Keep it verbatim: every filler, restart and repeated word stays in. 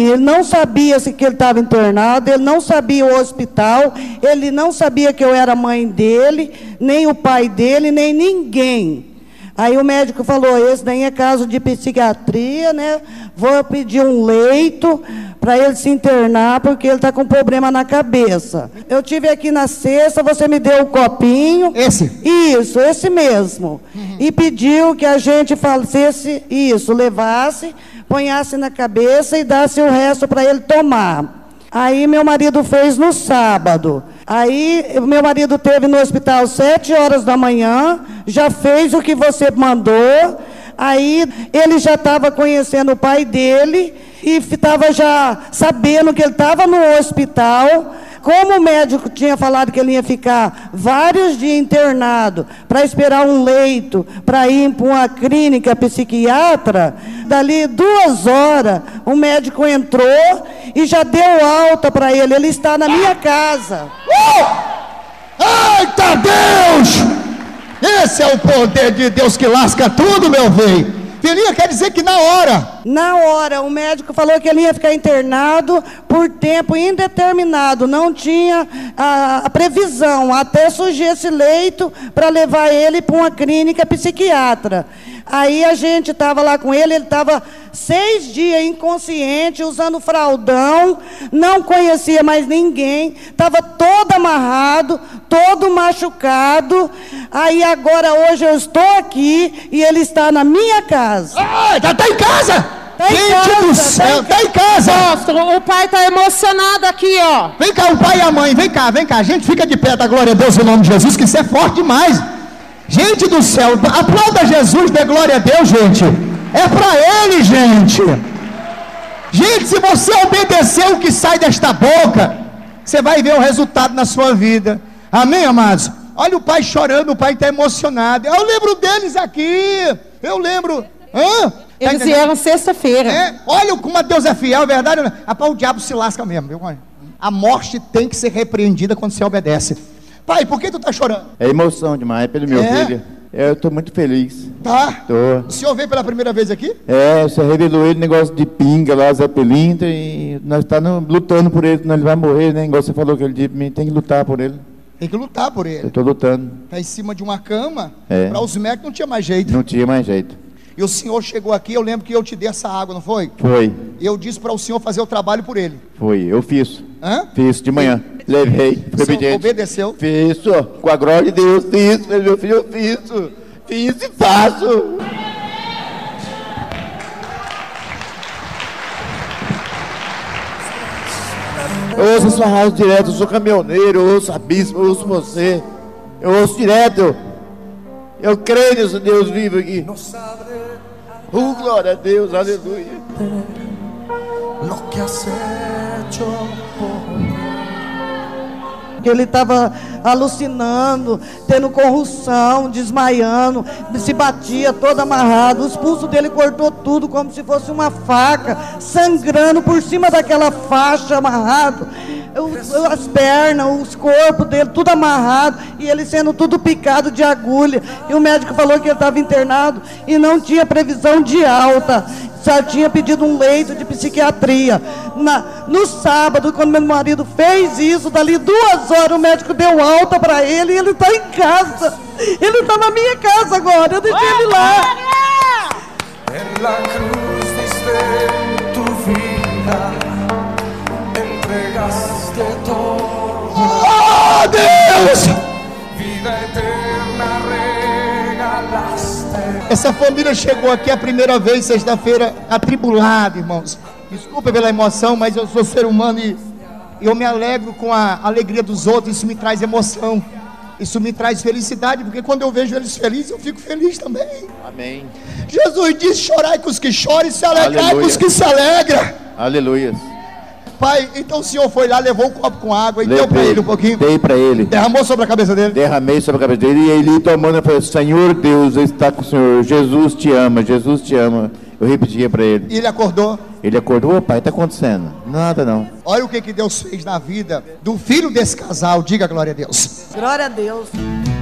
ele não sabia se que ele estava internado, ele não sabia o hospital, ele não sabia que eu era mãe dele, nem o pai dele, nem ninguém. Aí o médico falou, esse daí é caso de psiquiatria, né? Vou pedir um leito para ele se internar, porque ele está com problema na cabeça. Eu tive aqui na sexta, você me deu o copinho. Esse? Isso, esse mesmo. Uhum. E pediu que a gente fizesse isso, levasse, ponhasse na cabeça e desse o resto para ele tomar. Aí meu marido fez no sábado. Aí meu marido teve no hospital sete horas da manhã, já fez o que você mandou. Aí ele já estava conhecendo o pai dele e estava já sabendo que ele estava no hospital. Como o médico tinha falado que ele ia ficar vários dias internado para esperar um leito, para ir para uma clínica psiquiatra, dali duas horas, o médico entrou e já deu alta para ele. Ele está na minha casa. Uh! Eita Deus! Esse é o poder de Deus que lasca tudo, meu bem. Filhinha, quer dizer que na hora... Na hora, o médico falou que ele ia ficar internado por tempo indeterminado. Não tinha a, a previsão, até surgir esse leito para levar ele para uma clínica psiquiatra. Aí a gente estava lá com ele, ele estava seis dias inconsciente, usando fraldão, não conhecia mais ninguém, estava todo amarrado, todo machucado. Aí agora, hoje eu estou aqui e ele está na minha casa. Ah, já está em casa? Tá em Gente casa, do céu, tá está em casa. Apóstolo, o pai está emocionado aqui, ó. Vem cá, o pai e a mãe, vem cá, vem cá. A gente fica de pé, da glória a Deus, em nome de Jesus, que isso é forte demais. Gente do céu, aplauda Jesus, dê glória a Deus, gente. É para ele, gente. Gente, se você obedecer o que sai desta boca, você vai ver o resultado na sua vida. Amém, amados? Olha o pai chorando, o pai está emocionado. Eu lembro deles aqui. Eu lembro. Hã? Eles vieram sexta-feira. É, olha como Deus é fiel, é verdade? Rapaz, o diabo se lasca mesmo, viu? A morte tem que ser repreendida quando você obedece. Pai, por que tu tá chorando? É emoção demais, pelo meu É? filho. Eu estou muito feliz. Tá? Tô. O senhor veio pela primeira vez aqui? É, você revelou ele, negócio de pinga lá, Zé Pelintra, e nós estamos lutando por ele, senão ele vai morrer, né? Igual você falou que ele disse pra mim, tem que lutar por ele. Tem que lutar por Eu ele. estou lutando. Tá em cima de uma cama, É. para os médicos não tinha mais jeito. Não tinha mais jeito. E o senhor chegou aqui, eu lembro que eu te dei essa água, não foi? Foi, E eu disse para o senhor fazer o trabalho por ele. foi. Eu fiz. Hã? Fiz de manhã. Levei. O Foi senhor obediente. obedeceu. Fiz, ó, com a glória de Deus. Fiz, meu filho, eu fiz. Fiz e faço. Eu ouço a sua rádio direto, eu sou caminhoneiro, eu ouço a bispo, eu ouço você. Eu ouço direto. Eu creio nesse Deus vivo aqui. Oh, glória a Deus, aleluia. Que ele estava alucinando, tendo convulsão, desmaiando, se batia todo amarrado, os pulsos dele cortou tudo como se fosse uma faca, sangrando por cima daquela faixa amarrado, os, as pernas, os corpos dele, tudo amarrado, e ele sendo tudo picado de agulha, e o médico falou que ele estava internado e não tinha previsão de alta, só tinha pedido um leito de psiquiatria. Na, no sábado, quando meu marido fez isso, dali duas horas o médico deu alta para ele e ele está em casa. Ele está na minha casa agora, eu deixei ele lá. Oh, Deus! Essa família chegou aqui a primeira vez, sexta-feira, atribulada, irmãos. Desculpa pela emoção, mas eu sou ser humano e eu me alegro com a alegria dos outros. Isso me traz emoção, isso me traz felicidade, porque quando eu vejo eles felizes, eu fico feliz também. Amém. Jesus diz: chorai com os que choram e se alegrai Aleluia. com os que se alegram. Aleluia. Pai, então o senhor foi lá, levou um copo com água e deu para ele um pouquinho. Dei para ele. Derramou sobre a cabeça dele. Derramei sobre a cabeça dele e ele tomando, ele falou: Senhor Deus, está com o Senhor. Jesus te ama, Jesus te ama. Eu repetia para ele. E ele acordou. Ele acordou: ô pai, está acontecendo? Nada não. Olha o que, que Deus fez na vida do filho desse casal. Diga glória a Deus. Glória a Deus.